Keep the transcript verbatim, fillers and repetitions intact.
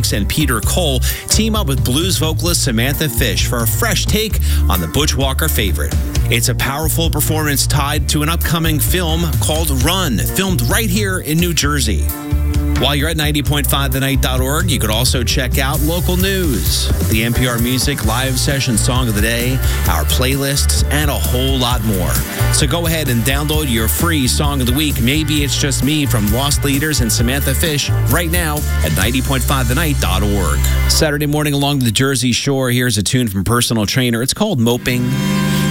Banks and Peter Cole team up with blues vocalist Samantha Fish for a fresh take on the Butch Walker favorite. It's a powerful performance tied to an upcoming film called Run, filmed right here in New Jersey. While you're at ninety point five the night dot org, you could also check out local news, the N P R Music Live Session Song of the Day, our playlists, and a whole lot more. So go ahead and download your free Song of the Week. Maybe It's Just Me from Lost Leaders and Samantha Fish right now at ninety point five the night dot org. Saturday morning along the Jersey Shore, here's a tune from Personal Trainer. It's called Moping.